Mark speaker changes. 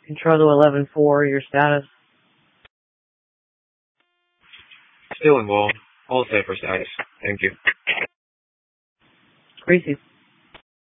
Speaker 1: Control to 11-4, your status.
Speaker 2: Still involved. All set for status. Thank you.
Speaker 1: Greasy.